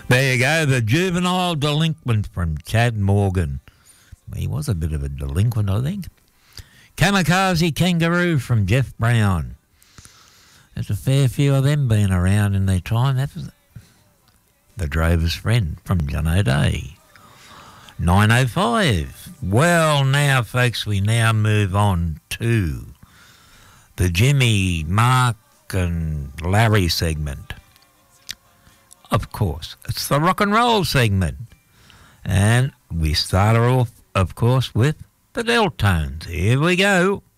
There you go, the juvenile delinquent from Chad Morgan. He was a bit of a delinquent, I think. Kamikaze Kangaroo from Jeff Brown. There's a fair few of them been around in their time. That was The Drover's Friend from John O'Day. 905. Well, now, folks, we now move on to the Jimmy, Mark and Larry segment. Of course, it's the rock and roll segment. And we start off, of course, with the Deltones. Here we go.